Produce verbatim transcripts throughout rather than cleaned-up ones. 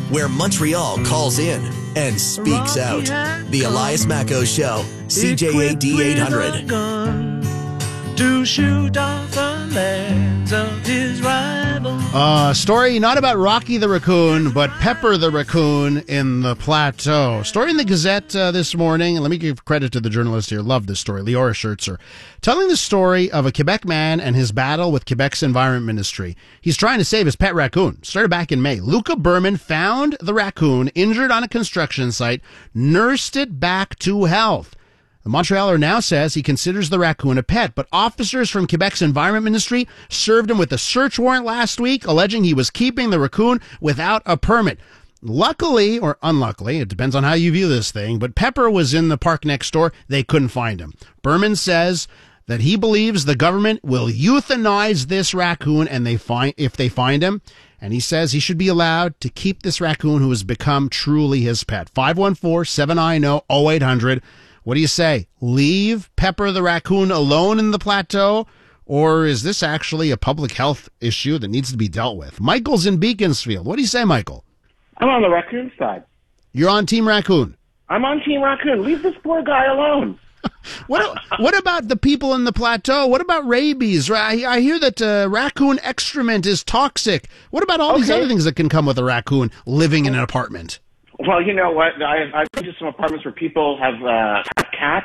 where Montreal calls in and speaks out. The Elias Macco Show, C J A D eight hundred. To shoot off the legs of his rival. Uh, story not about Rocky the Raccoon, but Pepper the Raccoon in the Plateau. Story in the Gazette uh, this morning, and let me give credit to the journalist here. Love this story, Leora Schertzer. Telling the story of a Quebec man and his battle with Quebec's Environment Ministry. He's trying to save his pet raccoon. Started back in May. Luca Berman found the raccoon injured on a construction site, nursed it back to health. The Montrealer now says he considers the raccoon a pet, but officers from Quebec's Environment Ministry served him with a search warrant last week, alleging he was keeping the raccoon without a permit. Luckily, or unluckily, it depends on how you view this thing, but Pepper was in the park next door. They couldn't find him. Berman says that he believes the government will euthanize this raccoon and they find if they find him. And he says he should be allowed to keep this raccoon who has become truly his pet. five one four, seven nine zero, zero eight hundred. What do you say? Leave Pepper the raccoon alone in the Plateau? Or is this actually a public health issue that needs to be dealt with? Michael's in Beaconsfield. What do you say, Michael? I'm on the raccoon side. You're on Team Raccoon. I'm on Team Raccoon. Leave this poor guy alone. What What about the people in the Plateau? What about rabies? I, I hear that uh, raccoon excrement is toxic. What about all okay. these other things that can come with a raccoon living in an apartment? Well, you know what? I, I've been to some apartments where people have, uh, have cats,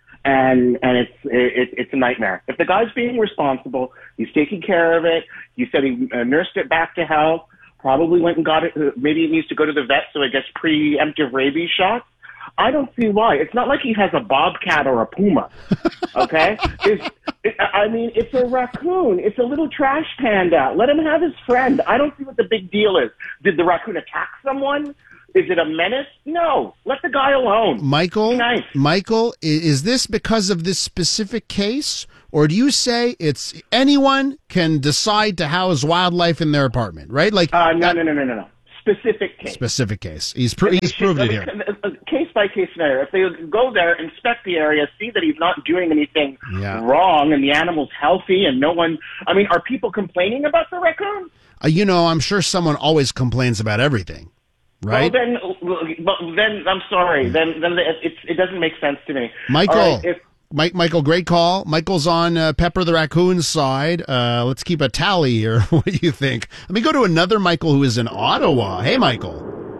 and and it's it, it's a nightmare. If the guy's being responsible, he's taking care of it. You said he uh, nursed it back to health. Probably went and got it. Maybe it needs to go to the vet so it gets preemptive rabies shots. I don't see why. It's not like he has a bobcat or a puma. Okay? It's, it, I mean, it's a raccoon. It's a little trash panda. Let him have his friend. I don't see what the big deal is. Did the raccoon attack someone? Is it a menace? No. Let the guy alone. Michael, nice. Michael, is this because of this specific case? Or do you say it's anyone can decide to house wildlife in their apartment, right? Like, uh, no, no, no, no, no, no. Specific case. Specific case. He's, pro- he's proved it here. Case by case scenario. If they go there, inspect the area, see that he's not doing anything yeah. wrong and the animal's healthy and no one, I mean, are people complaining about the raccoon? Uh, you know, I'm sure someone always complains about everything. Right. Well, then, well, then I'm sorry. Then, then it, it doesn't make sense to me. Michael, right, if, Mike, Michael, great call. Michael's on uh, Pepper the Raccoon's side. Uh, let's keep a tally here. What do you think? Let me go to another Michael who is in Ottawa. Hey, Michael.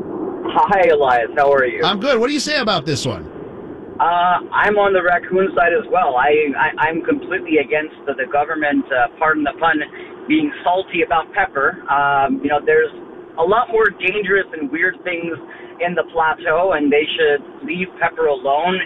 Hi, Elias. How are you? I'm good. What do you say about this one? Uh, I'm on the raccoon side as well. I, I I'm completely against the, the government, uh, pardon the pun, being salty about Pepper. Um, you know, there's a lot more dangerous and weird things in the Plateau, and they should leave Pepper alone.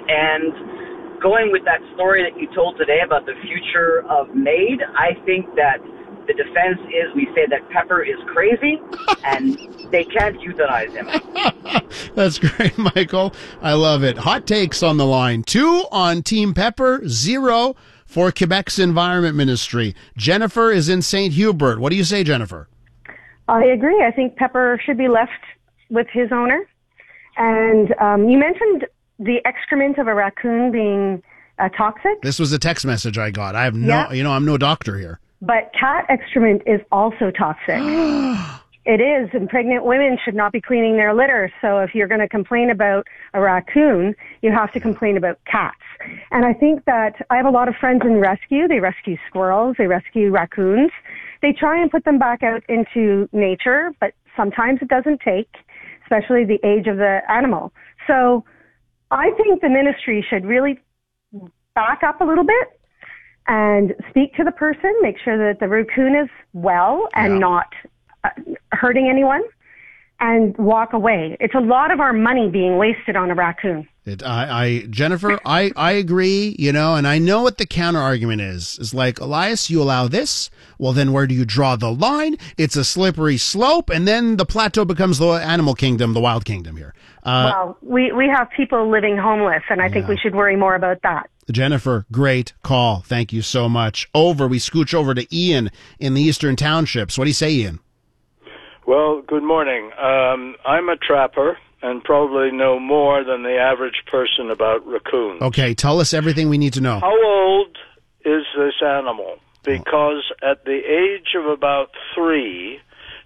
And going with that story that you told today about the future of MAID, I think that the defense is we say that Pepper is crazy, and they can't euthanize him. That's great, Michael. I love it. Hot takes on the line. Two on Team Pepper, zero for Quebec's Environment Ministry. Jennifer is in Saint Hubert. What do you say, Jennifer? I agree. I think Pepper should be left with his owner. And um, you mentioned the excrement of a raccoon being uh, toxic. This was a text message I got. I have no, yeah. you know, I'm no doctor here. But cat excrement is also toxic. It is, and pregnant women should not be cleaning their litter. So if you're going to complain about a raccoon, you have to complain about cats. And I think that I have a lot of friends in rescue. They rescue squirrels. They rescue raccoons. They try and put them back out into nature, but sometimes it doesn't take, especially the age of the animal. So I think the ministry should really back up a little bit and speak to the person, make sure that the raccoon is well and yeah. not uh, hurting anyone, and walk away. It's a lot of our money being wasted on a raccoon. It, I, I, Jennifer, I, I agree, you know, and I know what the counter argument is. It's like, Elias, you allow this. Well, then where do you draw the line? It's a slippery slope, and then the plateau becomes the animal kingdom, the wild kingdom here. Uh, well, we, we have people living homeless, and I yeah. think we should worry more about that. Jennifer, great call. Thank you so much. Over, we scooch over to Ian in the Eastern Townships. What do you say, Ian? Well, good morning. Um, I'm a trapper and probably know more than the average person about raccoons. Okay, tell us everything we need to know. How old is this animal? Because at the age of about three,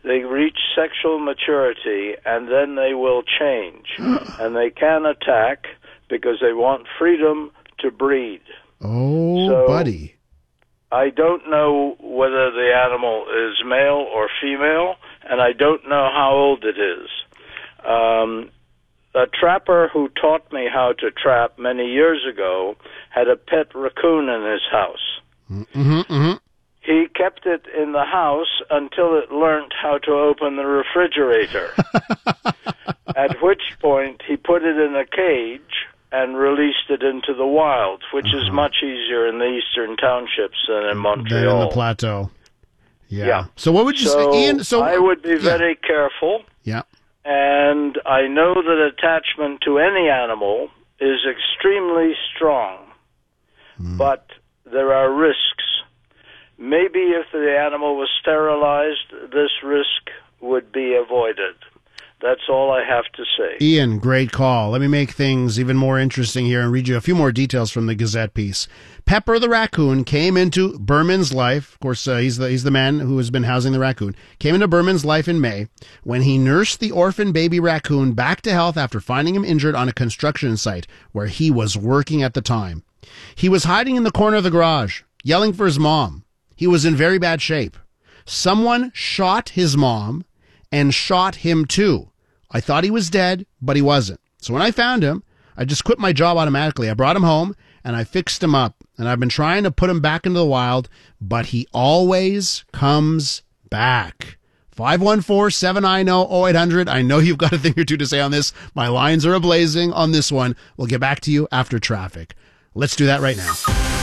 They reach sexual maturity, and then they will change. And they can attack because they want freedom to breed. Oh, so, buddy. I don't know whether the animal is male or female, and I don't know how old it is. Um, a trapper who taught me how to trap many years ago had a pet raccoon in his house. Mm-hmm, mm-hmm. He kept it in the house until it learned how to open the refrigerator, at which point he put it in a cage and released it into the wild, which uh-huh. is much easier in the eastern townships than in Montreal. Than in the plateau. Yeah. yeah. So what would you so say, Ian? So I would be very yeah. careful. Yeah. And I know that attachment to any animal is extremely strong, mm. but there are risks. Maybe if the animal was sterilized, this risk would be avoided. That's all I have to say. Ian, great call. Let me make things even more interesting here and read you a few more details from the Gazette piece. Pepper the raccoon came into Berman's life. Of course, uh, he's the he's the man who has been housing the raccoon. Came into Berman's life in May when he nursed the orphan baby raccoon back to health after finding him injured on a construction site where he was working at the time. He was hiding in the corner of the garage, yelling for his mom. He was in very bad shape. Someone shot his mom and shot him too. I thought he was dead, but he wasn't. So when I found him, I just quit my job automatically. I brought him home and I fixed him up. And I've been trying to put him back into the wild, but he always comes back. five one four, seven nine zero, zero eight hundred. I know you've got a thing or two to say on this. My lines are ablazing on this one. We'll get back to you after traffic. Let's do that right now.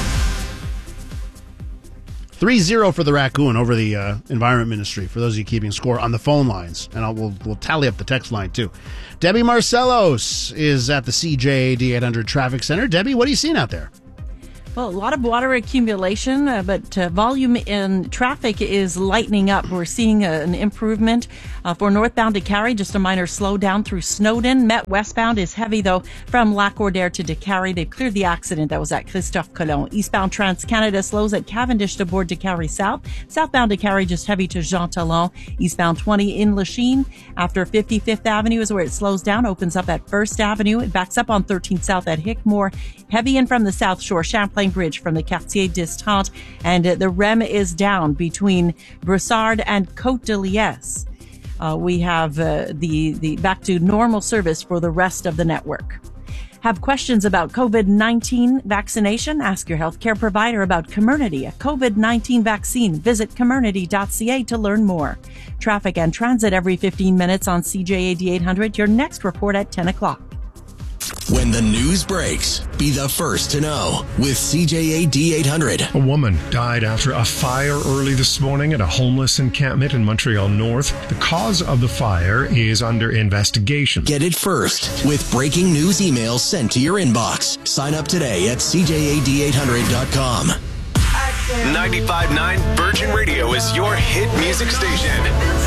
three zero for the raccoon over the uh, Environment Ministry, for those of you keeping score on the phone lines. And I'll, we'll, we'll tally up the text line, too. Debbie Marcellos is at the C J A D eight hundred Traffic Center. Debbie, what are you seeing out there? Well, a lot of water accumulation, uh, but uh, volume in traffic is lightening up. We're seeing uh, an improvement uh, for northbound to Carrie, just a minor slowdown through Snowden. Met westbound is heavy, though, from Lac-Audière to Décarie. They've cleared the accident that was at Christophe Colomb. Eastbound Trans-Canada slows at Cavendish to board Décarie South. Southbound Décarie just heavy to Jean Talon. Eastbound twenty in Lachine. After fifty-fifth Avenue is where it slows down, opens up at First Avenue. It backs up on thirteenth South at Hickmore. Heavy in from the South Shore, Champlain Bridge from the Quartier d'Estaing, and uh, the R E M is down between Broussard and Côte de Liesse. Uh, we have uh, the, the back to normal service for the rest of the network. Have questions about COVID nineteen vaccination? Ask your healthcare provider about Comirnaty, a COVID nineteen vaccine. Visit comirnaty dot c a to learn more. Traffic and transit every fifteen minutes on C J A D eight hundred. Your next report at ten o'clock. When the news breaks, be the first to know with C J A D eight hundred. A woman died after a fire early this morning at a homeless encampment in Montreal North. The cause of the fire is under investigation. Get it first with breaking news emails sent to your inbox. Sign up today at C J A D eight hundred dot com. ninety-five point nine Virgin Radio is your hit music station.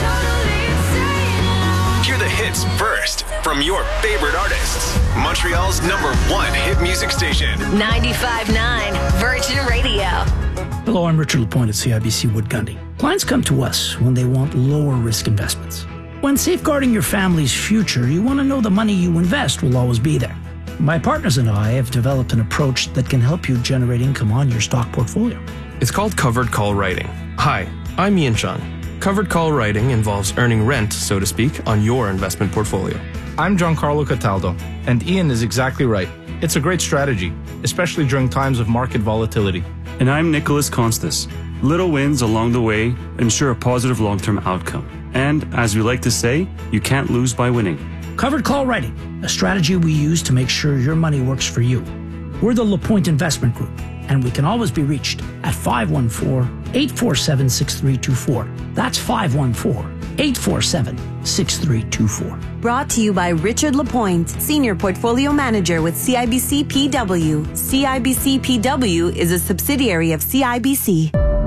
Hear the hits first from your favorite artists. Montreal's number one hit music station. ninety-five point nine Virgin Radio. Hello, I'm Richard Lapointe at C I B C Wood Gundy. Clients come to us when they want lower risk investments. When safeguarding your family's future, you want to know the money you invest will always be there. My partners and I have developed an approach that can help you generate income on your stock portfolio. It's called covered call writing. Hi, I'm Ian Chung. Covered call writing involves earning rent, so to speak, on your investment portfolio. I'm Giancarlo Cataldo, and Ian is exactly right. It's a great strategy, especially during times of market volatility. And I'm Nicholas Constas. Little wins along the way ensure a positive long-term outcome. And as we like to say, you can't lose by winning. Covered call writing, a strategy we use to make sure your money works for you. We're the Lapointe Investment Group, and we can always be reached at five one four, eight four seven, six three two four. That's five one four, eight four seven, six three two four. Brought to you by Richard Lapointe, Senior Portfolio Manager with C I B C P W. C I B C P W is a subsidiary of C I B C.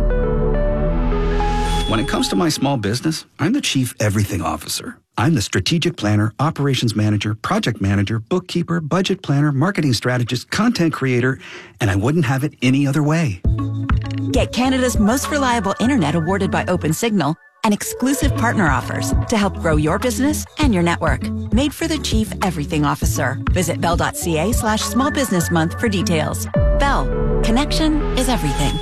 When it comes to my small business, I'm the Chief Everything Officer. I'm the strategic planner, operations manager, project manager, bookkeeper, budget planner, marketing strategist, content creator, and I wouldn't have it any other way. Get Canada's most reliable internet awarded by OpenSignal and exclusive partner offers to help grow your business and your network. Made for the Chief Everything Officer. Visit bell.ca slash small business month for details. Bell, connection is everything.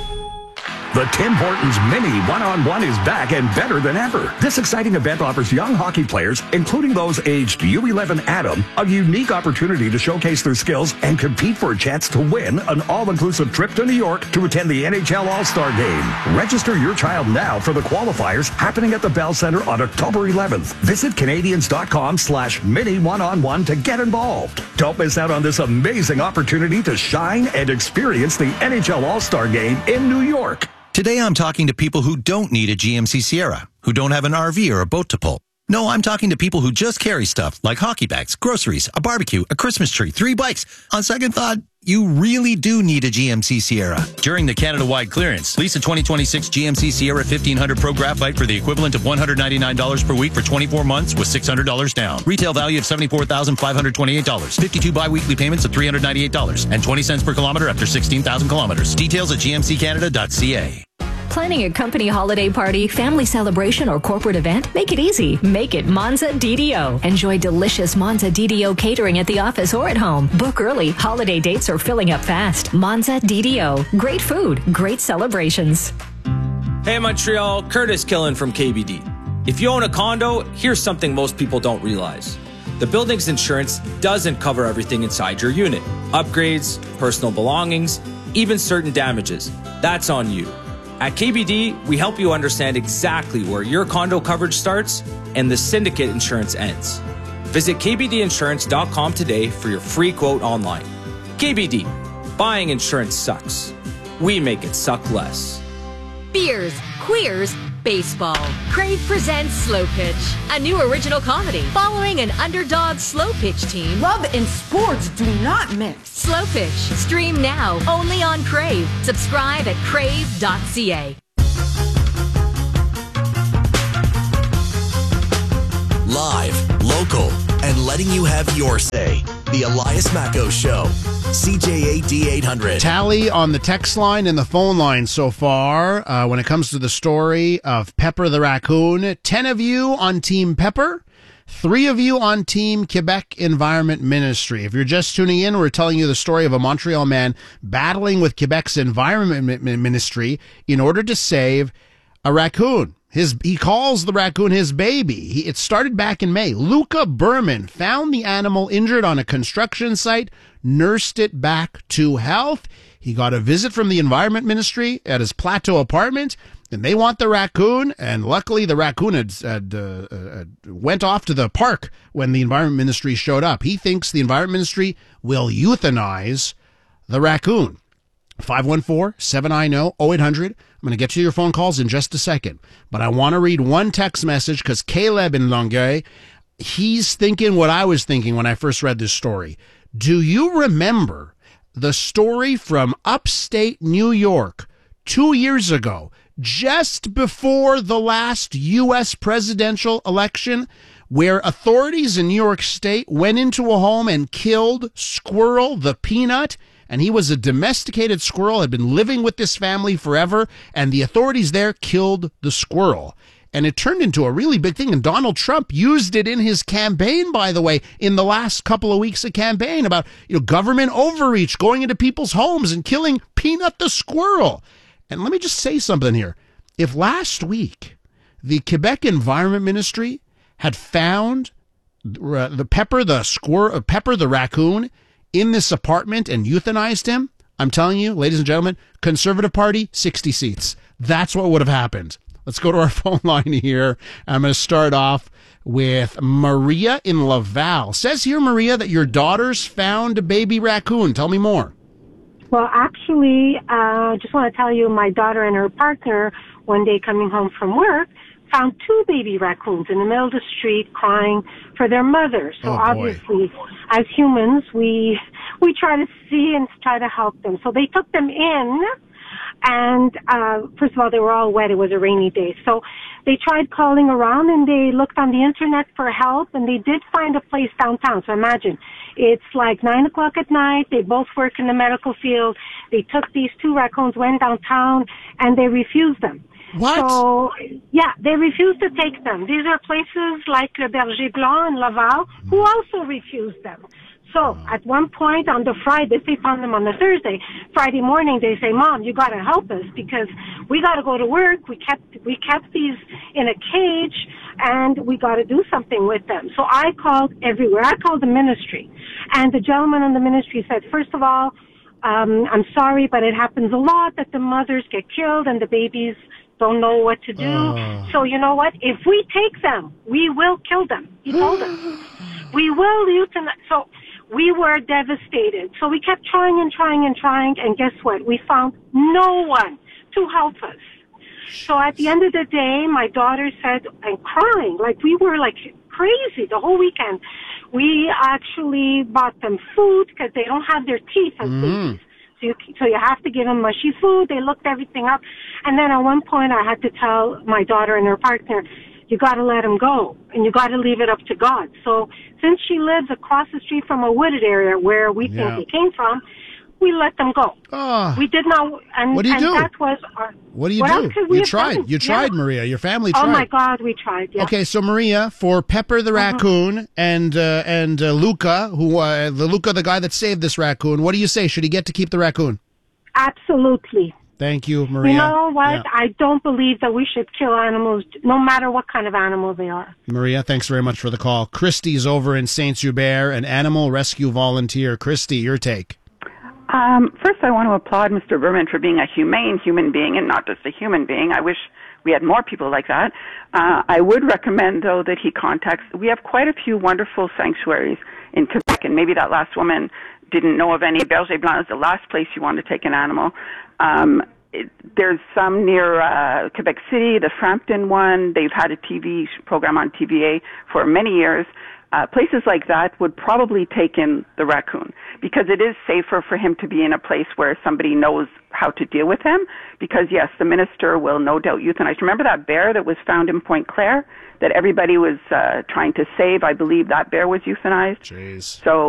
The Tim Hortons Mini One-on-One is back and better than ever. This exciting event offers young hockey players, including those aged U eleven Adam, a unique opportunity to showcase their skills and compete for a chance to win an all-inclusive trip to New York to attend the N H L All-Star Game. Register your child now for the qualifiers happening at the Bell Center on October eleventh. Visit Canadians.com slash Mini One-on-One to get involved. Don't miss out on this amazing opportunity to shine and experience the N H L All-Star Game in New York. Today I'm talking to people who don't need a G M C Sierra, who don't have an R V or a boat to pull. No, I'm talking to people who just carry stuff like hockey bags, groceries, a barbecue, a Christmas tree, three bikes. On second thought, you really do need a G M C Sierra. During the Canada-wide clearance, lease a twenty twenty-six G M C Sierra fifteen hundred Pro Graphite for the equivalent of one hundred ninety-nine dollars per week for twenty-four months with six hundred dollars down. Retail value of seventy-four thousand five hundred twenty-eight dollars. fifty-two bi-weekly payments of three hundred ninety-eight dollars and twenty cents per kilometer after sixteen thousand kilometers. Details at g m c canada dot c a. Planning a company holiday party, family celebration, or corporate event? Make it easy. Make it Monza D D O. Enjoy delicious Monza D D O catering at the office or at home. Book early. Holiday dates are filling up fast. Monza D D O. Great food, great celebrations. Hey Montreal, Curtis Killen from K B D. If you own a condo, here's something most people don't realize. The building's insurance doesn't cover everything inside your unit. Upgrades, personal belongings, even certain damages. That's on you. At K B D, we help you understand exactly where your condo coverage starts and the syndicate insurance ends. Visit k b d insurance dot com today for your free quote online. K B D, buying insurance sucks. We make it suck less. Beers, queers, baseball. Crave presents Slow Pitch, a new original comedy following an underdog slow pitch team. Love and sports do not mix. Slow Pitch, stream now only on Crave. Subscribe at crave dot c a. Live, local, and letting you have your say. The Elias Macco Show. C J A D eight hundred. Tally on the text line and the phone line so far uh, when it comes to the story of Pepper the raccoon. Ten of you on Team Pepper, three of you on Team Quebec Environment Ministry. If you're just tuning in, we're telling you the story of a Montreal man battling with Quebec's Environment Ministry in order to save a raccoon. His, he calls the raccoon his baby. He, it started back in May. Luca Berman found the animal injured on a construction site, nursed it back to health. He got a visit from the Environment Ministry at his Plateau apartment, and they want the raccoon. And luckily, the raccoon had, had uh, uh, went off to the park when the Environment Ministry showed up. He thinks the Environment Ministry will euthanize the raccoon. five one four, seven nine zero, zero eight hundred. I'm going to get to your phone calls in just a second, but I want to read one text message because Caleb in Longueuil, he's thinking what I was thinking when I first read this story. Do you remember the story from upstate New York two years ago, just before the last U S presidential election, where authorities in New York State went into a home and killed Squirrel the Peanut? And he was a domesticated squirrel, had been living with this family forever, and the authorities there killed the squirrel. And it turned into a really big thing, and Donald Trump used it in his campaign, by the way, in the last couple of weeks of campaign about, you know, government overreach, going into people's homes and killing Peanut the squirrel. And let me just say something here. If last week the Quebec Environment Ministry had found the Pepper the squirrel, Pepper the raccoon in this apartment and euthanized him, I'm telling you, ladies and gentlemen, Conservative Party, sixty seats. That's what would have happened. Let's go to our phone line here. I'm going to start off with Maria in Laval. Says here, Maria, that your daughters found a baby raccoon. Tell me more. Well, actually, I uh, just want to tell you, my daughter and her partner, one day coming home from work, found two baby raccoons in the middle of the street crying for their mother. So oh, obviously, as humans, we we try to see and try to help them. So they took them in And uh, first of all, they were all wet. It was a rainy day. So they tried calling around, and they looked on the internet for help, and they did find a place downtown. So imagine, it's like nine o'clock at night. They both work in the medical field. They took these two raccoons, went downtown, and they refused them. What? So, yeah, they refused to take them. These are places like Le Berger Blanc and Laval who also refused them. So at one point on the Friday, they found them on the Thursday. Friday morning, they say, "Mom, you got to help us because we got to go to work. We kept we kept these in a cage, and we got to do something with them." So I called everywhere. I called the ministry, and the gentleman in the ministry said, first of all, um, "I'm sorry, but it happens a lot that the mothers get killed and the babies don't know what to do. Oh. So you know what? If we take them, we will kill them." He told us, "We will euthanize." So we were devastated. So we kept trying and trying and trying, and guess what? We found no one to help us. So at the end of the day, my daughter said, and crying, like we were like crazy the whole weekend. We actually bought them food because they don't have their teeth as Mm. babies. So you, so you have to give them mushy food. They looked everything up. And then at one point I had to tell my daughter and her partner, you got to let them go, and you got to leave it up to God. So since she lives across the street from a wooded area where we Yeah. think they came from, we let them go. Oh. We did not, and, What do you and do? that was our, What do you what do? else could we You have tried. done? You tried, Yeah. Maria. Your family tried. Oh my God, we tried. Yeah. Okay, so Maria, for Pepper the raccoon and uh, and uh, Luca, who uh, the Luca, the guy that saved this raccoon, what do you say? Should he get to keep the raccoon? Absolutely. Thank you, Maria. You know what? Yeah. I don't believe that we should kill animals, no matter what kind of animal they are. Maria, thanks very much for the call. Christy's over in Saint Hubert, an animal rescue volunteer. Christy, your take. Um, first, I want to applaud Mister Berman for being a humane human being and not just a human being. I wish we had more people like that. Uh, I would recommend, though, that he contacts. We have quite a few wonderful sanctuaries in Quebec, and maybe that last woman didn't know of any. Berger Blanc is the last place you want to take an animal. Um, it, there's some near uh, Quebec City, the Frampton one. They've had a T V program on T V A for many years. Uh, places like that would probably take in the raccoon because it is safer for him to be in a place where somebody knows how to deal with him. Because, yes, the minister will no doubt euthanize. Remember that bear that was found in Pointe Claire that everybody was uh, trying to save? I believe that bear was euthanized. Jeez. So